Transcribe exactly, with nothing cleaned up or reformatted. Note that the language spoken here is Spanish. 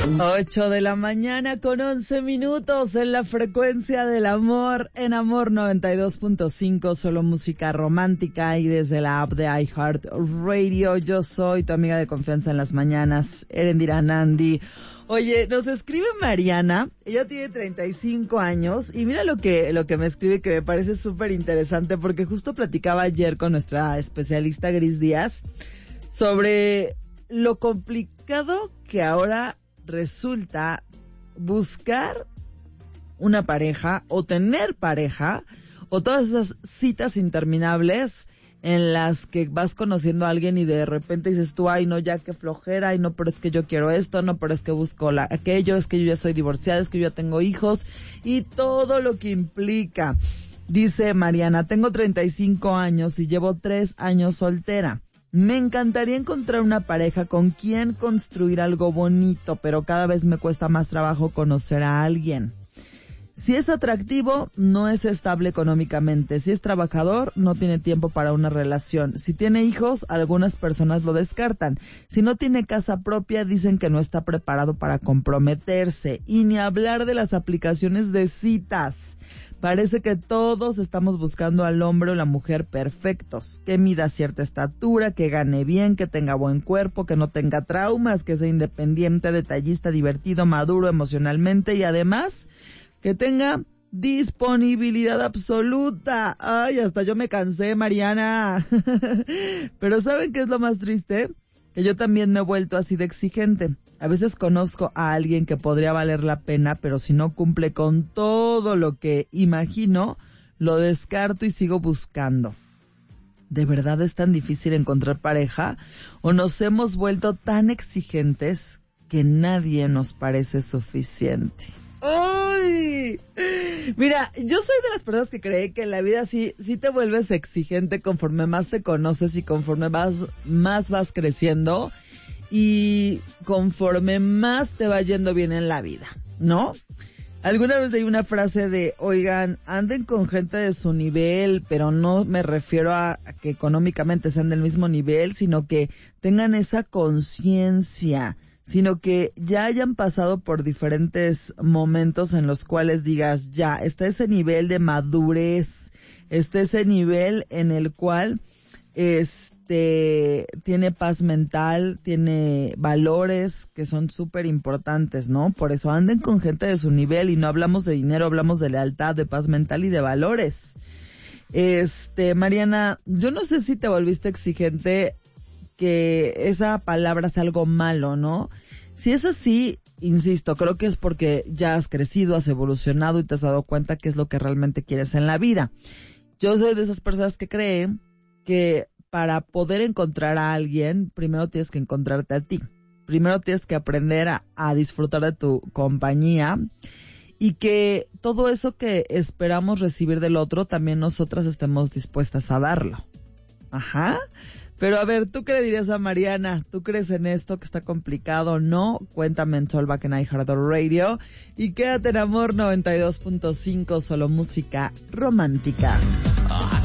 Ocho de la mañana con once minutos en la frecuencia del amor, en Amor noventa y dos punto cinco, solo música romántica, y desde la app de iHeartRadio. Yo soy tu amiga de confianza en las mañanas, Erendira Nandi. Oye, nos escribe Mariana, ella tiene treinta y cinco años, y mira lo que, lo que me escribe, que me parece súper interesante, porque justo platicaba ayer con nuestra especialista Gris Díaz sobre lo complicado que ahora resulta buscar una pareja o tener pareja, o todas esas citas interminables en las que vas conociendo a alguien y de repente dices tú, ay no, ya qué flojera, ay no, pero es que yo quiero esto, no, pero es que busco la, aquello, es que yo ya soy divorciada, es que yo ya tengo hijos, y todo lo que implica. Dice Mariana, tengo treinta y cinco años y llevo tres años soltera. Me encantaría encontrar una pareja con quien construir algo bonito, pero cada vez me cuesta más trabajo conocer a alguien. Si es atractivo, no es estable económicamente. Si es trabajador, no tiene tiempo para una relación. Si tiene hijos, algunas personas lo descartan. Si no tiene casa propia, dicen que no está preparado para comprometerse. Y ni hablar de las aplicaciones de citas. Parece que todos estamos buscando al hombre o la mujer perfectos, que mida cierta estatura, que gane bien, que tenga buen cuerpo, que no tenga traumas, que sea independiente, detallista, divertido, maduro emocionalmente y además que tenga disponibilidad absoluta. Ay, hasta yo me cansé, Mariana. Pero ¿saben qué es lo más triste? Que yo también me he vuelto así de exigente. A veces conozco a alguien que podría valer la pena, pero si no cumple con todo lo que imagino, lo descarto y sigo buscando. ¿De verdad es tan difícil encontrar pareja? ¿O nos hemos vuelto tan exigentes que nadie nos parece suficiente? ¡Ay! Mira, yo soy de las personas que cree que en la vida sí, sí te vuelves exigente conforme más te conoces y conforme vas, más vas creciendo y conforme más te va yendo bien en la vida, ¿no? Alguna vez leí una frase de, oigan, anden con gente de su nivel, pero no me refiero a, a que económicamente sean del mismo nivel, sino que tengan esa conciencia, sino que ya hayan pasado por diferentes momentos en los cuales digas, ya, está ese nivel de madurez, está ese nivel en el cual este tiene paz mental, tiene valores que son súper importantes, ¿no? Por eso anden con gente de su nivel y no hablamos de dinero, hablamos de lealtad, de paz mental y de valores. Este, Mariana, yo no sé si te volviste exigente, que esa palabra es algo malo, ¿no? Si es así, insisto, creo que es porque ya has crecido, has evolucionado y te has dado cuenta qué es lo que realmente quieres en la vida. Yo soy de esas personas que creen que para poder encontrar a alguien, primero tienes que encontrarte a ti. Primero tienes que aprender a, a disfrutar de tu compañía y que todo eso que esperamos recibir del otro, también nosotras estemos dispuestas a darlo. Ajá. Pero a ver, ¿tú qué le dirías a Mariana? ¿Tú crees en esto que está complicado? ¿No? Cuéntame en Solback en iHeartRadio. Y quédate en Amor noventa y dos punto cinco, solo música romántica.